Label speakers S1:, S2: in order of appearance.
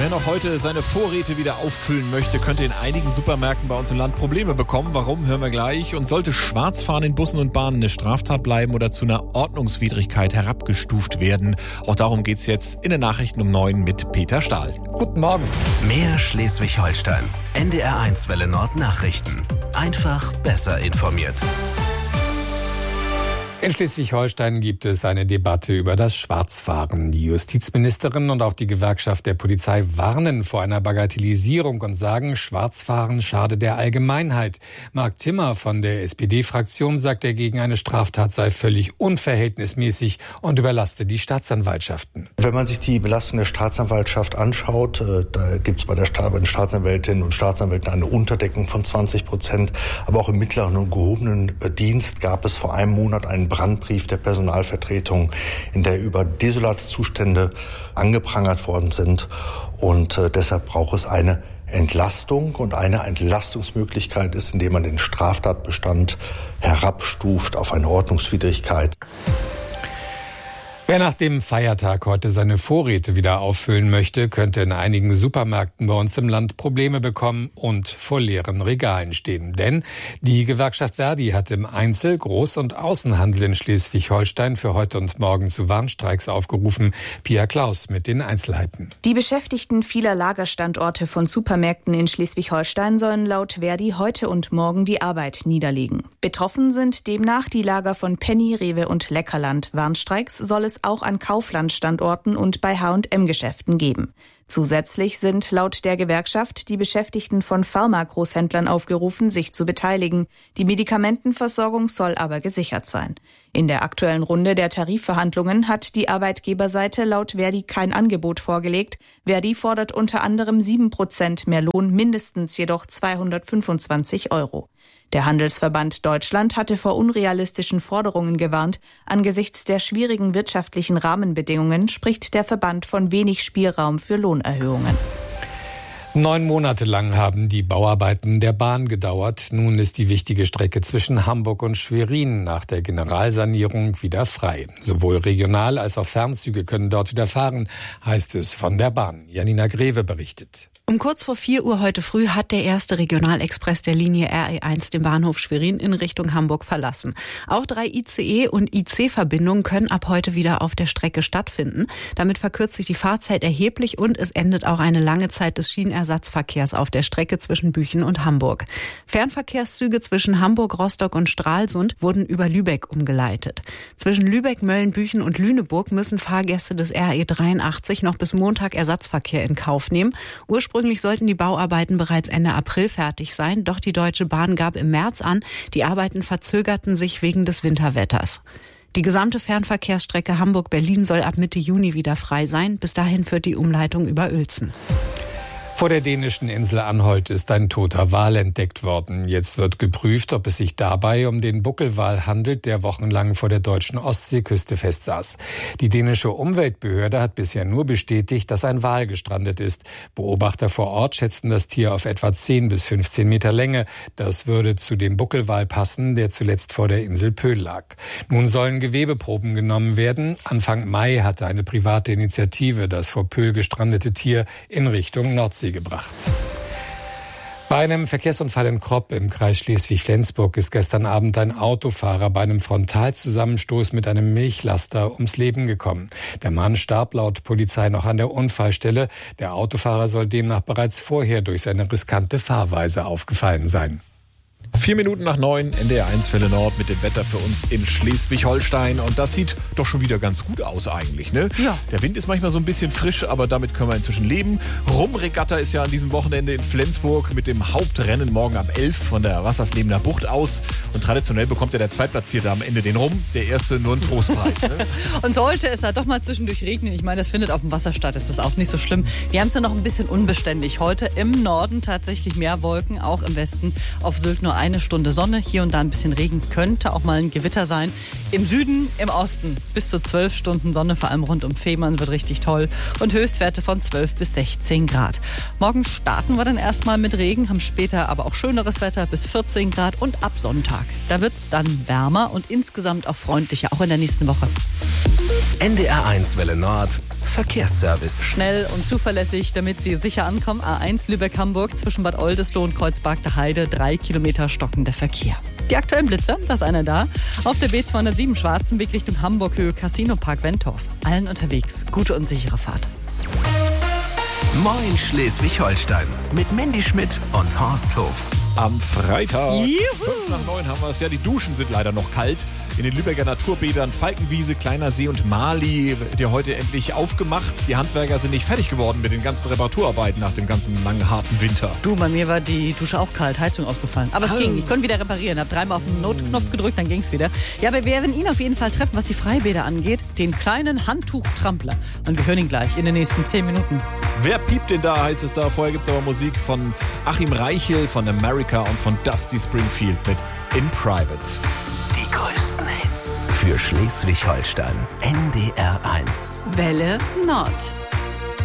S1: Wer noch heute seine Vorräte wieder auffüllen möchte, könnte in einigen Supermärkten bei uns im Land Probleme bekommen. Warum, hören wir gleich. Und sollte Schwarzfahren in Bussen und Bahnen eine Straftat bleiben oder zu einer Ordnungswidrigkeit herabgestuft werden? Auch darum geht's jetzt in den Nachrichten um 9 mit Peter Stahl.
S2: Guten Morgen.
S3: Mehr Schleswig-Holstein. NDR1 Welle Nord Nachrichten. Einfach besser informiert.
S2: In Schleswig-Holstein gibt es eine Debatte über das Schwarzfahren. Die Justizministerin und auch die Gewerkschaft der Polizei warnen vor einer Bagatellisierung und sagen, Schwarzfahren schade der Allgemeinheit. Marc Timmer von der SPD-Fraktion sagt, dagegen eine Straftat sei völlig unverhältnismäßig und überlaste die Staatsanwaltschaften.
S4: Wenn man sich die Belastung der Staatsanwaltschaft anschaut, da gibt es bei den Staatsanwältinnen und Staatsanwälten eine Unterdeckung von 20%. Aber auch im mittleren und gehobenen Dienst gab es vor einem Monat einen Brandbrief der Personalvertretung, in der über desolate Zustände angeprangert worden sind. Und deshalb braucht es eine Entlastung. Und eine Entlastungsmöglichkeit ist, indem man den Straftatbestand herabstuft auf eine Ordnungswidrigkeit.
S2: Wer nach dem Feiertag heute seine Vorräte wieder auffüllen möchte, könnte in einigen Supermärkten bei uns im Land Probleme bekommen und vor leeren Regalen stehen. Denn die Gewerkschaft Verdi hat im Einzel-, Groß- und Außenhandel in Schleswig-Holstein für heute und morgen zu Warnstreiks aufgerufen. Pia Klaus mit den Einzelheiten.
S5: Die Beschäftigten vieler Lagerstandorte von Supermärkten in Schleswig-Holstein sollen laut Verdi heute und morgen die Arbeit niederlegen. Betroffen sind demnach die Lager von Penny, Rewe und Leckerland. Warnstreiks soll es auch an Kaufland-Standorten und bei H&M-Geschäften geben. Zusätzlich sind laut der Gewerkschaft die Beschäftigten von Pharma-Großhändlern aufgerufen, sich zu beteiligen. Die Medikamentenversorgung soll aber gesichert sein. In der aktuellen Runde der Tarifverhandlungen hat die Arbeitgeberseite laut Verdi kein Angebot vorgelegt. Verdi fordert unter anderem 7% mehr Lohn, mindestens jedoch 225 €. Der Handelsverband Deutschland hatte vor unrealistischen Forderungen gewarnt. Angesichts der schwierigen wirtschaftlichen Rahmenbedingungen spricht der Verband von wenig Spielraum für Lohnerhöhungen.
S2: 9 Monate lang haben die Bauarbeiten der Bahn gedauert. Nun ist die wichtige Strecke zwischen Hamburg und Schwerin nach der Generalsanierung wieder frei. Sowohl Regional- als auch Fernzüge können dort wieder fahren, heißt es von der Bahn. Janina Greve berichtet.
S6: Um kurz vor 4 Uhr heute früh hat der erste Regionalexpress der Linie RE1 den Bahnhof Schwerin in Richtung Hamburg verlassen. Auch 3 ICE- und IC-Verbindungen können ab heute wieder auf der Strecke stattfinden. Damit verkürzt sich die Fahrzeit erheblich und es endet auch eine lange Zeit des Schienenersatzverkehrs auf der Strecke zwischen Büchen und Hamburg. Fernverkehrszüge zwischen Hamburg, Rostock und Stralsund wurden über Lübeck umgeleitet. Zwischen Lübeck, Mölln, Büchen und Lüneburg müssen Fahrgäste des RE83 noch bis Montag Ersatzverkehr in Kauf nehmen. Ursprünglich sollten die Bauarbeiten bereits Ende April fertig sein, doch die Deutsche Bahn gab im März an, die Arbeiten verzögerten sich wegen des Winterwetters. Die gesamte Fernverkehrsstrecke Hamburg-Berlin soll ab Mitte Juni wieder frei sein. Bis dahin führt die Umleitung über Uelzen.
S2: Vor der dänischen Insel Anholt ist ein toter Wal entdeckt worden. Jetzt wird geprüft, ob es sich dabei um den Buckelwal handelt, der wochenlang vor der deutschen Ostseeküste festsaß. Die dänische Umweltbehörde hat bisher nur bestätigt, dass ein Wal gestrandet ist. Beobachter vor Ort schätzten das Tier auf etwa 10 bis 15 Meter Länge. Das würde zu dem Buckelwal passen, der zuletzt vor der Insel Pöhl lag. Nun sollen Gewebeproben genommen werden. Anfang Mai hatte eine private Initiative das vor Pöhl gestrandete Tier in Richtung Nordsee gebracht. Bei einem Verkehrsunfall in Kropp im Kreis Schleswig-Flensburg ist gestern Abend ein Autofahrer bei einem Frontalzusammenstoß mit einem Milchlaster ums Leben gekommen. Der Mann starb laut Polizei noch an der Unfallstelle. Der Autofahrer soll demnach bereits vorher durch seine riskante Fahrweise aufgefallen sein.
S1: 4 Minuten nach 9, NDR1 Welle Nord mit dem Wetter für uns in Schleswig-Holstein. Und das sieht doch schon wieder ganz gut aus eigentlich, ne?
S5: Ja.
S1: Der Wind ist manchmal so ein bisschen frisch, aber damit können wir inzwischen leben. Rumregatta ist ja an diesem Wochenende in Flensburg mit dem Hauptrennen morgen ab 11 von der Wasserslebener Bucht aus. Und traditionell bekommt ja der Zweitplatzierte am Ende den Rum, der Erste nur einen Trostpreis. Ne?
S7: Und sollte es da doch mal zwischendurch regnen, ich meine, das findet auf dem Wasser statt, ist das auch nicht so schlimm. Wir haben es ja noch ein bisschen unbeständig. Heute im Norden tatsächlich mehr Wolken, auch im Westen auf Sylt nur 1 Stunde Sonne, hier und da ein bisschen Regen, könnte auch mal ein Gewitter sein. Im Süden, im Osten bis zu 12 Stunden Sonne, vor allem rund um Fehmarn, wird richtig toll und Höchstwerte von 12 bis 16 Grad. Morgen starten wir dann erstmal mit Regen, haben später aber auch schöneres Wetter bis 14 Grad und ab Sonntag. Da wird es dann wärmer und insgesamt auch freundlicher, auch in der nächsten Woche.
S3: NDR1 Welle Nord. Verkehrsservice.
S7: Schnell und zuverlässig, damit Sie sicher ankommen. A1 Lübeck-Hamburg zwischen Bad Oldesloe und Kreuzberg der Heide. 3 Kilometer stockender Verkehr. Die aktuellen Blitzer, da ist einer da. Auf der B207 Schwarzenweg Richtung Hamburg, Höhe Casino Park Wentorf. Allen unterwegs. Gute und sichere Fahrt.
S3: Moin Schleswig-Holstein. Mit Mandy Schmidt und Horst Hof.
S1: Am Freitag,
S7: Juhu.
S1: 8:55 haben wir es. Ja, die Duschen sind leider noch kalt. In den Lübecker Naturbädern Falkenwiese, Kleiner See und Mali wird ja heute endlich aufgemacht. Die Handwerker sind nicht fertig geworden mit den ganzen Reparaturarbeiten nach dem ganzen langen, harten Winter.
S7: Du, bei mir war die Dusche auch kalt, Heizung ausgefallen. Aber es ging, ich konnte wieder reparieren. Hab 3-mal auf den Notknopf gedrückt, dann ging's wieder. Ja, aber wir werden ihn auf jeden Fall treffen, was die Freibäder angeht. Den kleinen Handtuchtrampler. Und wir hören ihn gleich in den nächsten 10 Minuten.
S1: Wer piept denn da, heißt es da. Vorher gibt es aber Musik von Achim Reichel, von America und von Dusty Springfield mit In Private.
S3: Die größten Hits für Schleswig-Holstein. NDR1.
S6: Welle Nord.